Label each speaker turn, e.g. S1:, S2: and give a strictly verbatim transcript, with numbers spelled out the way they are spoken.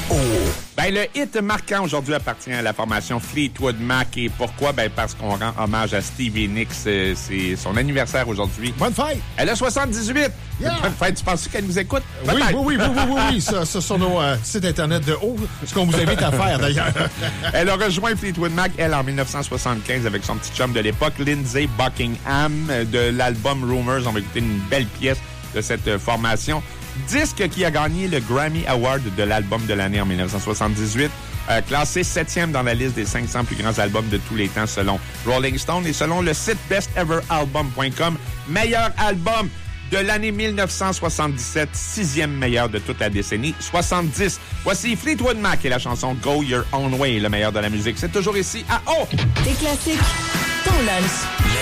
S1: Oh!
S2: Ben, le hit marquant aujourd'hui appartient à la formation Fleetwood Mac. Et pourquoi? Ben, parce qu'on rend hommage à Stevie Nicks. Euh, c'est son anniversaire aujourd'hui.
S3: Bonne fête!
S2: Elle a soixante-dix-huit!
S3: Yeah.
S2: Bonne fête. Tu penses qu'elle nous écoute?
S3: Oui, oui, oui, oui, oui, oui, oui. Ça, ça sur nos euh, sites Internet de haut, ce qu'on vous invite à faire, d'ailleurs.
S2: Elle a rejoint Fleetwood Mac, elle, en dix-neuf cent soixante-quinze, avec son petit chum de l'époque, Lindsey Buckingham, de l'album Rumors. On va écouter une belle pièce de cette formation. Disque qui a gagné le Grammy Award de l'album de l'année en dix-neuf cent soixante-dix-huit, euh, classé septième dans la liste des cinq cents plus grands albums de tous les temps selon Rolling Stone et selon le site best ever album point com. Meilleur album de l'année dix-neuf cent soixante-dix-sept, sixième meilleur de toute la décennie soixante-dix. Voici Fleetwood Mac et la chanson Go Your Own Way, le meilleur de la musique. C'est toujours ici à O!
S4: Des classiques, ton lunch.